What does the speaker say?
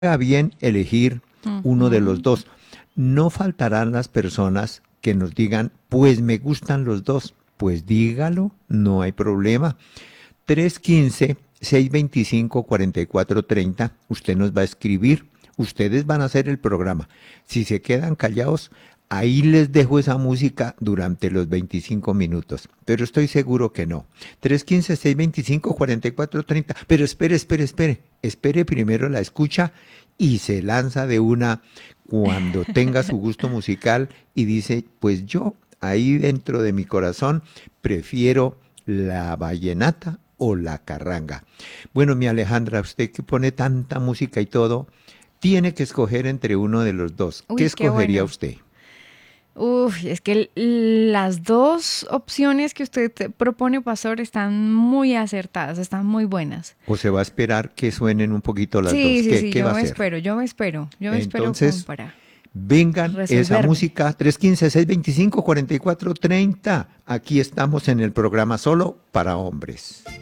haga bien elegir uno de los Ujú. dos. No faltarán las personas que nos digan, pues me gustan los dos. Pues dígalo, no hay problema. 315-625-4430, usted nos va a escribir, ustedes van a hacer el programa. Si se quedan callados, ahí les dejo esa música durante los 25 minutos, pero estoy seguro que no. 315-625-4430, pero espere primero la escucha y se lanza de una cuando tenga su gusto musical y dice, pues yo ahí dentro de mi corazón prefiero la vallenata o la carranga. Bueno, mi Alejandra, usted que pone tanta música y todo, tiene que escoger entre uno de los dos. ¿Qué Uy, qué escogería bueno. usted? Uf, es que las dos opciones que usted propone, Pastor, están muy acertadas, están muy buenas. ¿O se va a esperar que suenen un poquito las Sí, dos? sí, ¿Qué, sí, qué va a yo me hacer? espero, yo me espero, yo me espero como Entonces, para vengan esa resolverme. música 315-625-4430. Aquí estamos en el programa Solo para Hombres.